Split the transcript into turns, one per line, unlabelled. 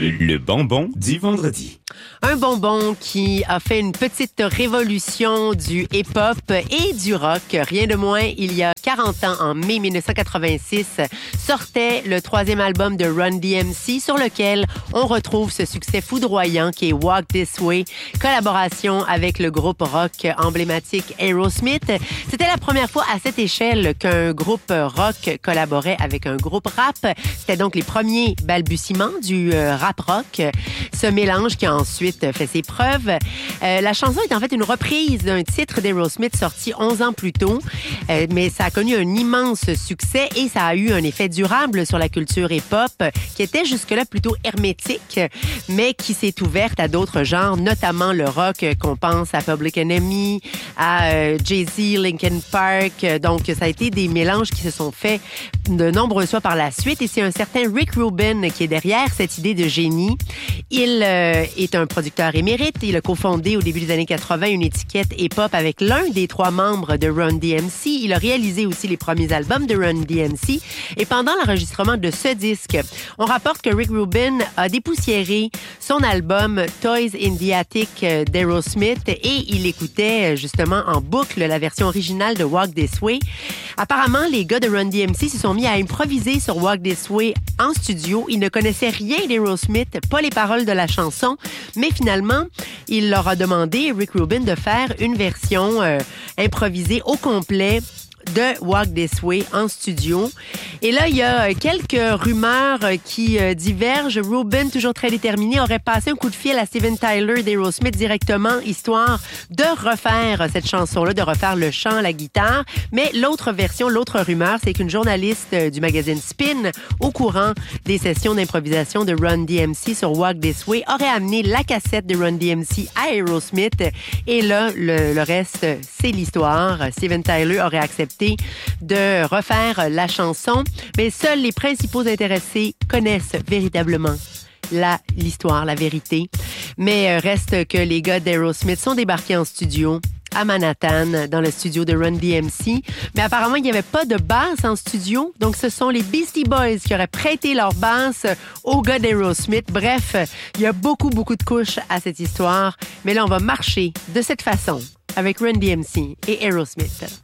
Le bonbon du vendredi.
Un bonbon qui a fait une petite révolution du hip-hop et du rock. Rien de moins, il y a 40 ans, en mai 1986, sortait le troisième album de Run DMC sur lequel on retrouve ce succès foudroyant qui est Walk This Way, collaboration avec le groupe rock emblématique Aerosmith. C'était la première fois à cette échelle qu'un groupe rock collaborait avec un groupe rap. C'était donc les premiers balbutiements du rap rock. Ce mélange qui a ensuite fait ses preuves. La chanson est en fait une reprise d'un titre d'Aerosmith sorti 11 ans plus tôt, mais ça a connu un immense succès et ça a eu un effet durable sur la culture hip-hop qui était jusque-là plutôt hermétique, mais qui s'est ouverte à d'autres genres, notamment le rock, qu'on pense à Public Enemy, à Jay-Z, Linkin Park. Donc, ça a été des mélanges qui se sont faits de nombreuses fois par la suite et c'est un certain Rick Rubin qui est derrière cette idée de génie. Il est un producteur émérite. Il a cofondé au début des années 80 une étiquette hip-hop avec l'un des 3 membres de Run DMC. Il a réalisé aussi les premiers albums de Run DMC. Et pendant l'enregistrement de ce disque, on rapporte que Rick Rubin a dépoussiéré son album Toys in the Attic d'Aerosmith et il écoutait justement en boucle la version originale de Walk This Way. Apparemment, les gars de Run DMC se sont mis à improviser sur Walk This Way en studio. Ils ne connaissaient rien d'Aerosmith, pas les paroles de la chanson, mais finalement, il leur a demandé, Rick Rubin, de faire une version improvisée au complet de Walk This Way en studio. Et là, il y a quelques rumeurs qui divergent. Rubin, toujours très déterminé, aurait passé un coup de fil à Steven Tyler d'Aerosmith directement, histoire de refaire cette chanson-là, de refaire le chant, la guitare. Mais l'autre version, l'autre rumeur, c'est qu'une journaliste du magazine Spin, au courant des sessions d'improvisation de Run DMC sur Walk This Way, aurait amené la cassette de Run DMC à Aerosmith. Et là, le reste, c'est l'histoire. Steven Tyler aurait accepté de refaire la chanson, mais seuls les principaux intéressés connaissent véritablement l'histoire, la vérité. Mais reste que les gars d'Aerosmith sont débarqués en studio à Manhattan, dans le studio de Run DMC. Mais apparemment, il n'y avait pas de basse en studio. Donc, ce sont les Beastie Boys qui auraient prêté leur basse aux gars d'Aerosmith. Bref, il y a beaucoup de couches à cette histoire. Mais là, on va marcher de cette façon avec Run DMC et Aerosmith.